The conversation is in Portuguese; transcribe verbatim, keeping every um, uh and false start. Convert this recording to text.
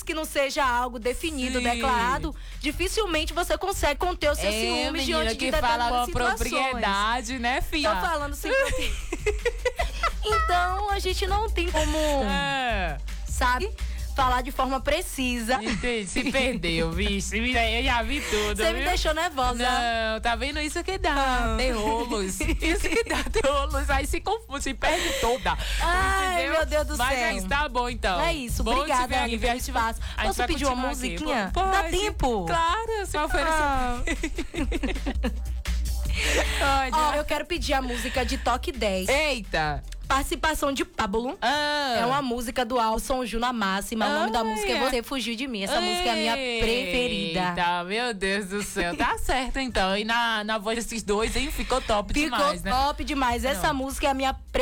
mais que não seja algo definido, Sim. declarado, dificilmente você consegue conter os seus É, ciúmes menina, diante de que fala determinadas com situações. propriedade, né, filha? Tô falando sem propriedade. Então, a gente não tem como, É. sabe, falar de forma precisa. Entendi, se perdeu, vixe. Eu já vi tudo. Você me viu? deixou nervosa. Não, tá vendo? Isso que dá. Tem rolos. Isso que dá, tem rolos. Aí se confunde, se perde toda. Ai, entendeu? meu Deus do Mas céu. é isso, tá bom então. É isso, Bom te obrigada, ver aqui, amiga, pelo a gente vai- espaço. a gente Posso vai pedir uma continuar aqui. musiquinha? Pode. Dá tempo? Claro, você vai oferecer. Ah. Pode. Ó, eu quero pedir a música de Toque dez. Eita. Participação de Pablo. Ah. É uma música do Alson Ju na Máxima. O nome da Ai, música é é. Você Fugiu de Mim. Essa música é a minha preferida. Eita, meu Deus do céu. Tá certo, então. E na, na voz desses dois, hein? Ficou top Ficou demais, né? top demais. Essa Não. música é a minha